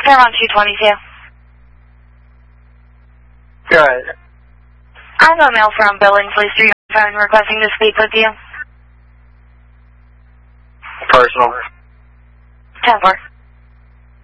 Paramount 222. Good. I'm a mail from Billingsley Street phone requesting to speak with you. Personal. 10-4.